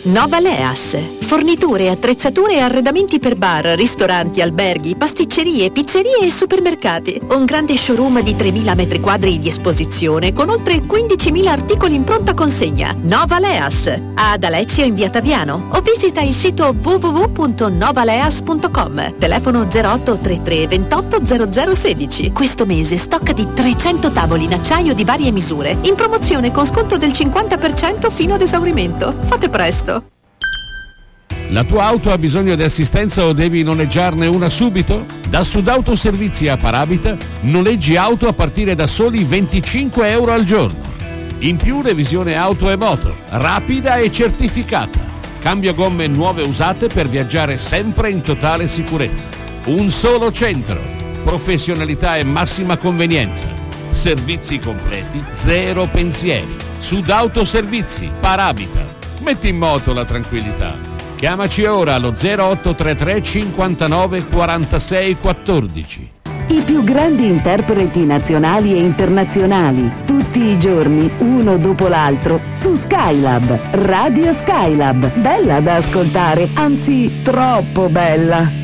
Nova Leas. Forniture, attrezzature e arredamenti per bar, ristoranti, alberghi, pasticcerie, pizzerie e supermercati. Un grande showroom di 3.000 metri quadri di esposizione con oltre 15.000 articoli in pronta consegna. Nova Leas. Ad Alezio in via Taviano o visita il sito www.novaleas.com. Telefono 0833 28 0016. Questo mese stock di 300 tavoli in acciaio di varie misure. In promozione con sconto del 50% fino ad esaurimento. Fate presto. La tua auto ha bisogno di assistenza o devi noleggiarne una subito? Da Sudauto Servizi a Paravita noleggi auto a partire da soli 25 euro al giorno. In più revisione auto e moto, rapida e certificata. Cambio gomme nuove usate per viaggiare sempre in totale sicurezza. Un solo centro, professionalità e massima convenienza. Servizi completi, zero pensieri. Sudauto Servizi, Paravita. Metti in moto la tranquillità. Chiamaci ora allo 0833 59 46 14. I più grandi interpreti nazionali e internazionali, tutti i giorni, uno dopo l'altro, su Skylab, Radio Skylab. Bella da ascoltare, anzi troppo bella.